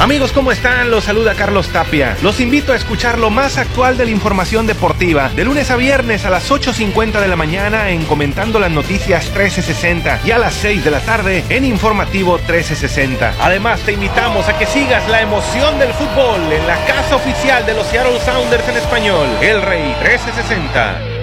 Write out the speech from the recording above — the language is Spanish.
Amigos, ¿cómo están? Los saluda Carlos Tapia. Los invito a escuchar lo más actual de la información deportiva, de lunes a viernes a las 8:50 de la mañana en Comentando las Noticias 1360 y a las 6 de la tarde en Informativo 1360. Además, te invitamos a que sigas la emoción del fútbol en la casa oficial de los Seattle Sounders en español, El Rey 1360.